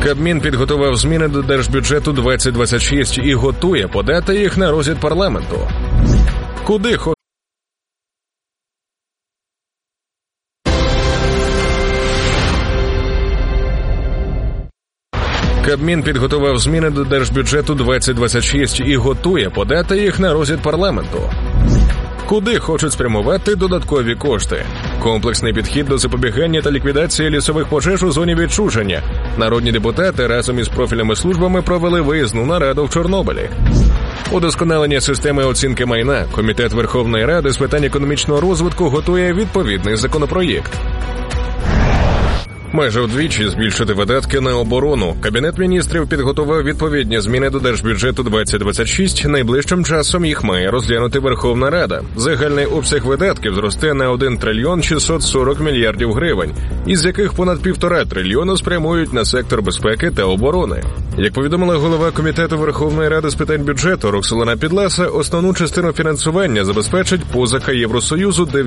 Кабмін підготував зміни до Держбюджету 2026 і готує подати їх на розгляд парламенту. Куди Кабмін підготував зміни до Держбюджету 2026 і готує подати їх на розгляд парламенту. Куди хочуть спрямувати додаткові кошти? Комплексний підхід до запобігання та ліквідації лісових пожеж у зоні відчуження. Народні депутати разом із профільними службами провели виїзну нараду в Чорнобилі. Удосконалення системи оцінки майна. Комітет Верховної Ради з питань економічного розвитку готує відповідний законопроєкт. Майже вдвічі збільшити видатки на оборону. Кабінет міністрів підготував відповідні зміни до Держбюджету 2026. Найближчим часом їх має розглянути Верховна Рада. Загальний обсяг видатків зросте на 1 трильйон 640 мільярдів гривень, із яких понад 1,5 трильйона спрямують на сектор безпеки та оборони. Як повідомила голова Комітету Верховної Ради з питань бюджету Роксолана Підласа, основну частину фінансування забезпечить позика Євросоюзу